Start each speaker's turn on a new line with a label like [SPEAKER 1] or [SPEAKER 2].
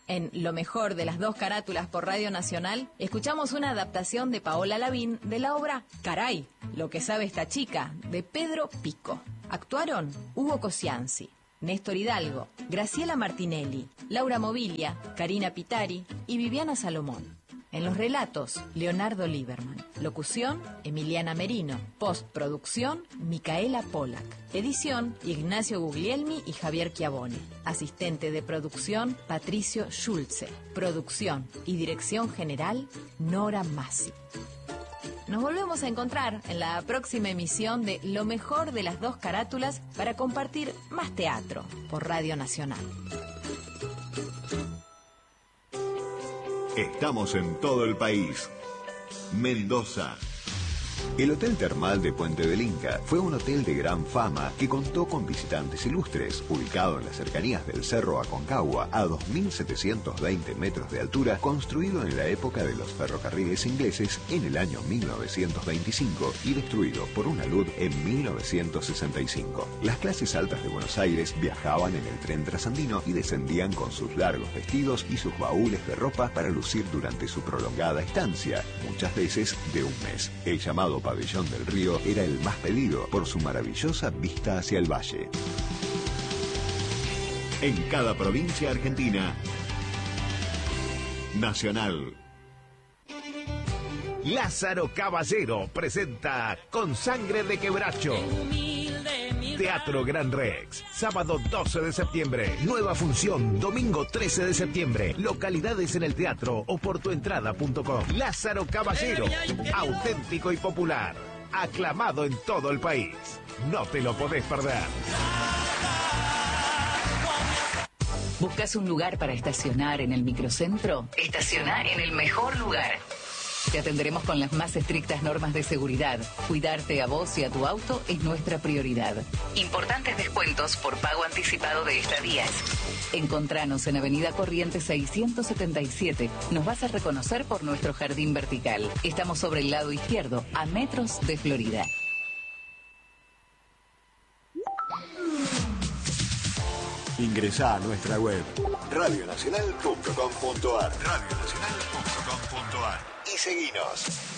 [SPEAKER 1] En Lo mejor de las dos carátulas por Radio Nacional, escuchamos una adaptación de Paola Lavín de la obra Caray, lo que sabe esta chica, de Pedro Pico. Actuaron Hugo Cosianzi, Néstor Hidalgo, Graciela Martinelli, Laura Mobilia, Karina Pitari y Viviana Salomón. En los relatos, Leonardo Lieberman. Locución, Emiliana Merino. Postproducción, Micaela Pollack. Edición, Ignacio Guglielmi y Javier Chiavone. Asistente de producción, Patricio Schulze. Producción y dirección general, Nora Massi. Nos volvemos a encontrar en la próxima emisión de Lo mejor de las dos carátulas para compartir más teatro por Radio Nacional.
[SPEAKER 2] Estamos en todo el país. Mendoza. El Hotel Termal de Puente del Inca fue un hotel de gran fama que contó con visitantes ilustres, ubicado en las cercanías del Cerro Aconcagua, a 2.720 metros de altura, construido en la época de los ferrocarriles ingleses en el año 1925 y destruido por una alud en 1965. Las clases altas de Buenos Aires viajaban en el tren trasandino y descendían con sus largos vestidos y sus baúles de ropa para lucir durante su prolongada estancia, muchas veces de un mes. El llamado Pabellón del Río era el más pedido por su maravillosa vista hacia el valle. En cada provincia argentina, Nacional.
[SPEAKER 3] Lázaro Caballero presenta Con Sangre de Quebracho. Teatro Gran Rex, sábado 12 de septiembre, nueva función, domingo 13 de septiembre, localidades en el teatro o por tuentrada.com. Lázaro Caballero, auténtico y popular, aclamado en todo el país. No te lo podés perder.
[SPEAKER 4] ¿Buscas un lugar para estacionar en el microcentro? Estaciona en el mejor lugar. Te atenderemos con las más estrictas normas de seguridad. Cuidarte a vos y a tu auto es nuestra prioridad. Importantes descuentos por pago anticipado de estadías. Encontranos en Avenida Corrientes 677. Nos vas a reconocer por nuestro jardín vertical. Estamos sobre el lado izquierdo, a metros de Florida.
[SPEAKER 2] Ingresá a nuestra web radionacional.com.ar y seguinos.